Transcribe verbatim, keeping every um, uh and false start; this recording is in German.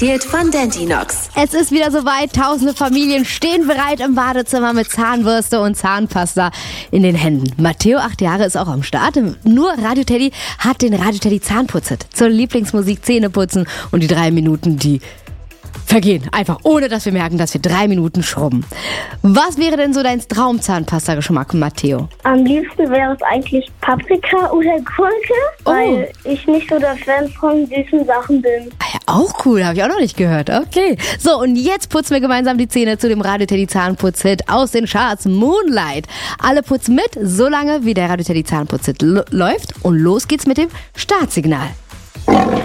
präsentiert von Dentinox. Es ist wieder soweit. Tausende Familien stehen bereit im Badezimmer mit Zahnbürste und Zahnpasta in den Händen. Matteo, acht Jahre, ist auch am Start. Nur Radio Teddy hat den Radio Teddy Zahnputzhit zur Lieblingsmusik Zähneputzen und die drei Minuten, die vergehen. Einfach ohne, dass wir merken, dass wir drei Minuten schrubben. Was wäre denn so dein Traumzahnpasta-Geschmack, Matteo? Am liebsten wäre es eigentlich Paprika oder Gurke, Oh. weil ich nicht so der Fan von süßen Sachen bin. Ah ja, auch cool, habe ich auch noch nicht gehört. Okay. So, und jetzt putzen wir gemeinsam die Zähne zu dem Radio Teddy Zahnputzhit aus den Charts Moonlight. Alle putzen mit, so lange wie der Radio Teddy Zahnputzhit l- läuft. Und los geht's mit dem Startsignal.